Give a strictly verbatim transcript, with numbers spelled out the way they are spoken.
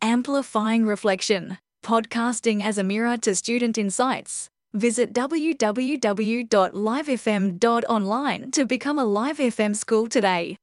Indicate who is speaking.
Speaker 1: Amplifying reflection. Podcasting as a mirror to student insights. Visit w w w dot live f m dot online to become a Live F M school today.